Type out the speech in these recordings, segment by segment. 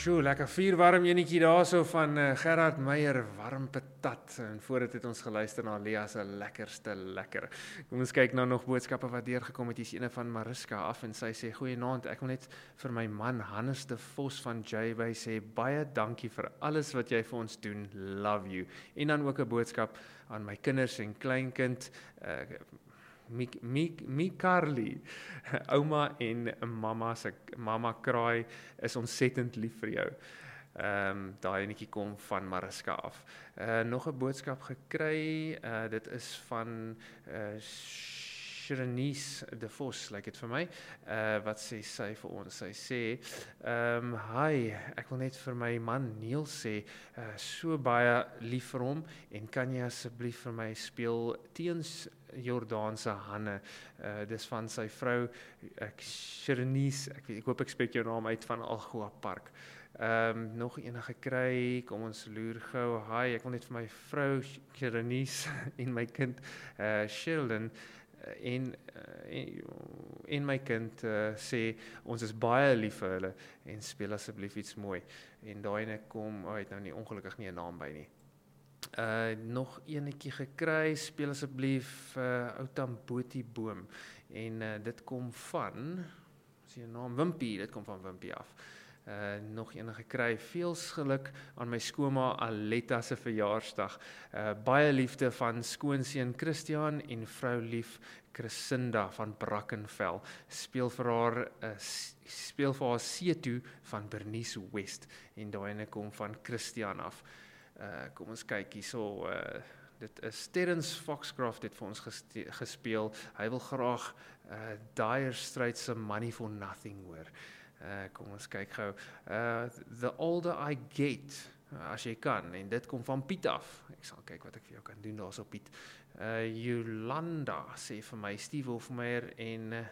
Sjoe, lekker vuurwarm enetjie daarso van Gerard Meyer, warm patat. En voordat het ons geluister na Lea se lekkerste lekker. Kom ons kyk nou nog boodskappe wat deurgekom het. Hier's ene van Mariska af en sy sê: "Goeienaand, ek wil net vir my man Hannes de Vos van JB sê baie dankie vir alles wat jy vir ons doen. Love you." En dan ook 'n boodskap aan my kinders en kleinkind Carly, ouma en mama kraai is ontsettend lief vir jou. Daai enetjie kom van Mariska af. Nog 'n boodskap gekry, dit is van Sherenice de Vos, lyk dit vir my, wat sê sy vir ons? Sy sê, hi, ek wil net vir my man Neil sê, so baie lief vir hom, en kan jy asseblief vir my speel teens Jordaanse Hanne, dis van sy vrou, Sherenice, ek hoop ek spreek jou naam uit, van Algoa Park. Nog enige gekry, kom ons loer gou. Hi, ek wil net vir my vrou Sherenice en my kind Sheldon en my kind sê, ons is baie lief vir hulle en speel asseblief iets mooi. En daai ene kom, het nou nie ongelukkig nie 'n naam by nie. Nog enetjie gekry, speel asseblief Outamboti Boom. En dit kom van, is die naam Wimpie, dit kom van Wimpie af. Nog enige gekry, veels geluk aan my skooma Aletta se verjaarsdag. Baie liefde van skoonseun Christian en vrou lief Chrisinda van Brackenfell. Speel vir haar Setu van Bernice West. En daai ene kom van Christian af. Kom ons kyk hierso, dit is Terence Foxcroft het vir ons gespeel. Hy wil graag Dire Straits se Money for Nothing hoor. Kom ons kyk gou. The Older I Get, as jy kan, en dit kom van Piet af. Ek sal kyk wat ek vir jou kan doen daarso Piet. Jolanda sê vir my Steve Hofmeyer en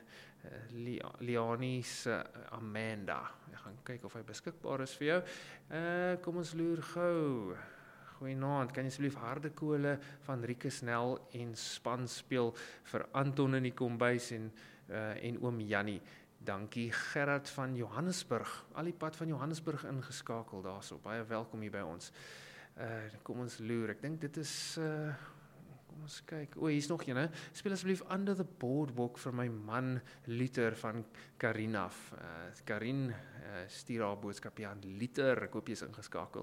Lianis Amanda. Ek gaan kyk of hy beskikbaar is vir jou. Kom ons loer gou. Goeienaand, kan jy asseblief Harde Kole van Rieke Snell en span speel vir Anton in die kombuis en oom Jannie. Dankie Gerard van Johannesburg, al die pad van Johannesburg ingeskakel daarso. Baie welkom hier by ons. Kom ons loer, ek dink dit is, kom ons kyk, hier's nog een, speel asseblief Under the Boardwalk vir my man Luther van Karin af. Karin, stuur haar boodskap hier aan Luther, ek hoop jy is ingeskakel.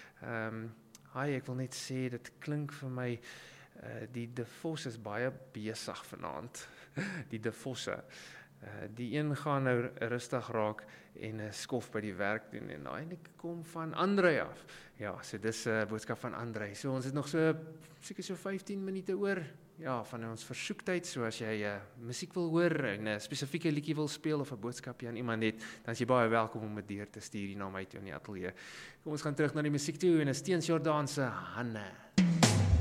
Hi, ek wil net sê, dit klink vir my, die De Vos is baie besig vanaand, die De Vosse. Die een gaan nou rustig raak en skof by die werk doen en daai kom van Andrei af. Ja, so dis 'n boodskap van Andrei. So ons het nog seker so 15 minute oor. Ja, van ons versoektyd, so as jy musiek wil hoor en 'n spesifieke liedjie wil speel of 'n boodskapie aan iemand het, dan is jy baie welkom om dit deur te stuur hier na my toe in die ateljee. Kom ons gaan terug na die musiek toe en is teens Jordaanse Hanne.